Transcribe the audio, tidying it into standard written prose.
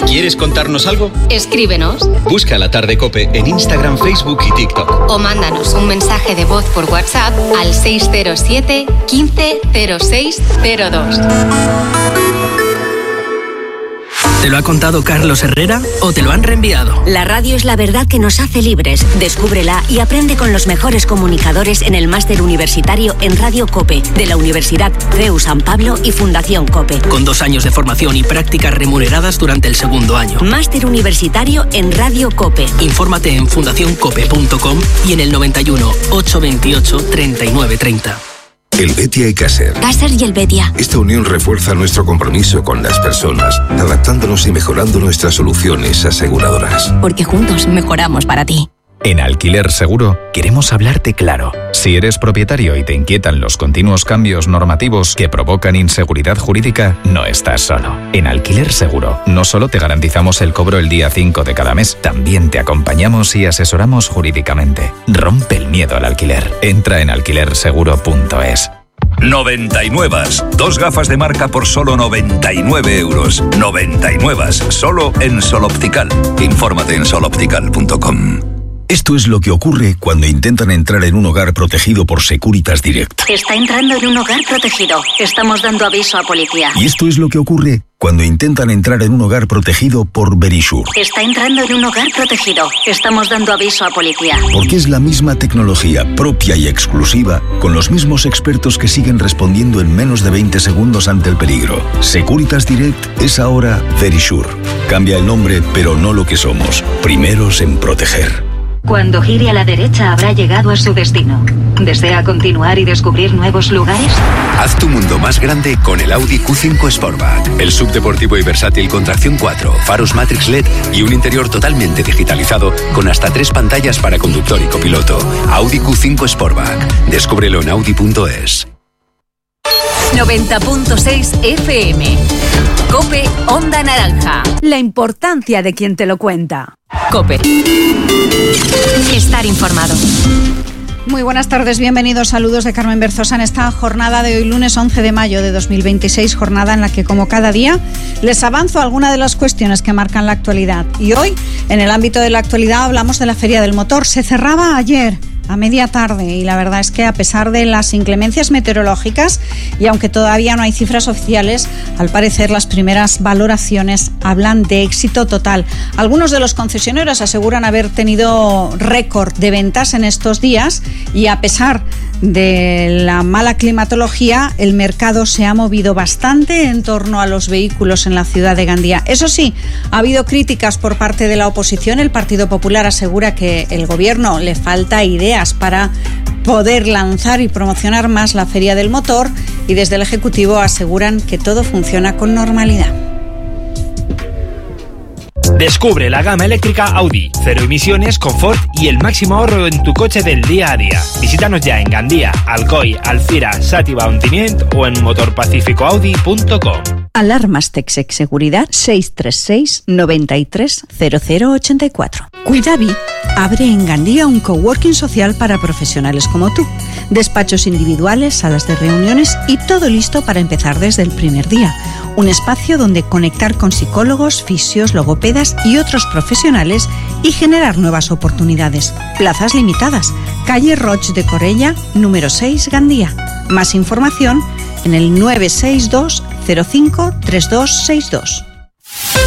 ¿Quieres contarnos algo? Escríbenos. Busca La Tarde COPE en Instagram, Facebook y TikTok. O mándanos un mensaje de voz por WhatsApp al 607 15 06 02. ¿Te lo ha contado Carlos Herrera o te lo han reenviado? La radio es la verdad que nos hace libres. Descúbrela y aprende con los mejores comunicadores en el máster universitario en Radio COPE de la Universidad CEU San Pablo y Fundación COPE. Con 2 años de formación y prácticas remuneradas durante el segundo año. Máster universitario en Radio COPE. Infórmate en fundacioncope.com y en el 91 828 3930. Helvetia y Caser. Caser y Helvetia. Esta unión refuerza nuestro compromiso con las personas, adaptándonos y mejorando nuestras soluciones aseguradoras. Porque juntos mejoramos para ti. En Alquiler Seguro queremos hablarte claro. Si eres propietario y te inquietan los continuos cambios normativos que provocan inseguridad jurídica, no estás solo. En Alquiler Seguro no solo te garantizamos el cobro el día 5 de cada mes, también te acompañamos y asesoramos jurídicamente. Rompe el miedo al alquiler. Entra en alquilerseguro.es. 99. 2 gafas de marca por solo 99 euros. 99. Solo en Sol Optical. Infórmate en soloptical.com. Esto es lo que ocurre cuando intentan entrar en un hogar protegido por Securitas Direct. Está entrando en un hogar protegido. Estamos dando aviso a policía. Y esto es lo que ocurre cuando intentan entrar en un hogar protegido por Verisure. Está entrando en un hogar protegido. Estamos dando aviso a policía. Porque es la misma tecnología propia y exclusiva, con los mismos expertos que siguen respondiendo en menos de 20 segundos ante el peligro. Securitas Direct es ahora Verisure. Cambia el nombre, pero no lo que somos. Primeros en proteger. Cuando gire a la derecha habrá llegado a su destino. ¿Desea continuar y descubrir nuevos lugares? Haz tu mundo más grande con el Audi Q5 Sportback. El subdeportivo y versátil con tracción 4, faros Matrix LED y un interior totalmente digitalizado con hasta 3 pantallas para conductor y copiloto. Audi Q5 Sportback. Descúbrelo en Audi.es. 90.6 FM. COPE Onda Naranja. La importancia de quien te lo cuenta. COPE. Estar informado. Muy buenas tardes, bienvenidos. Saludos de Carmen Berzosa en esta jornada de hoy, lunes 11 de mayo de 2026, jornada en la que, como cada día, les avanzo algunas de las cuestiones que marcan la actualidad. Y hoy, en el ámbito de la actualidad, hablamos de la Feria del Motor. Se cerraba ayer a media tarde y la verdad es que, a pesar de las inclemencias meteorológicas y aunque todavía no hay cifras oficiales, al parecer las primeras valoraciones hablan de éxito total. Algunos de los concesionarios aseguran haber tenido récord de ventas en estos días y, a pesar de la mala climatología, el mercado se ha movido bastante en torno a los vehículos en la ciudad de Gandía. Eso sí, ha habido críticas por parte de la oposición. El Partido Popular asegura que el gobierno le falta ideas para poder lanzar y promocionar más la Feria del Motor, y desde el Ejecutivo aseguran que todo funciona con normalidad. Descubre la gama eléctrica Audi, 0 emisiones, confort y el máximo ahorro en tu coche del día a día. Visítanos ya en Gandía, Alcoy, Alcira, Sátiva, Ontinyent o en motorpacificoaudi.com. Alarmas Texex Seguridad 636 93 0084. Cuidavi abre en Gandía un coworking social para profesionales como tú. Despachos individuales, salas de reuniones y todo listo para empezar desde el primer día. Un espacio donde conectar con psicólogos, fisios, logopedas y otros profesionales y generar nuevas oportunidades. Plazas limitadas. Calle Roig de Corella, número 6, Gandía. Más información en el 962 05 3262.